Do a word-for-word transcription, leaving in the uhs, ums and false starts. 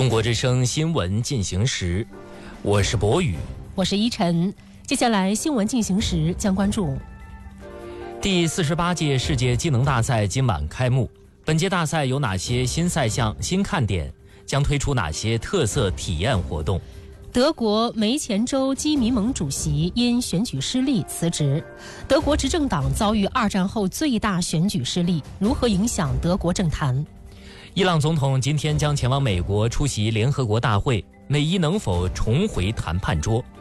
中国之声新闻进行时，我是博宇， 我是依晨。接下来新闻进行时将关注第四十八届世界技能大赛今晚开幕。本届大赛有哪些新赛项、新看点？将推出哪些特色体验活动？ 德国梅前州基民盟主席因选举失利辞职。德国执政党遭遇二战后最大选举失利，如何影响德国政坛？ 伊朗总统今天将前往美国出席联合国大会，美伊能否重回谈判桌？